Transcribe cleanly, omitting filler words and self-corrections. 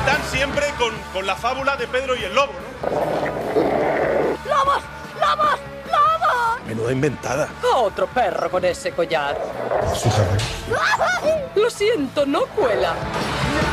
están siempre con la fábula de Pedro y el lobo, ¿no? ¡Lobos! ¡Lobos! ¡Lobos! Menuda inventada. Otro perro con ese collar. Fíjate. Lo siento, no cuela.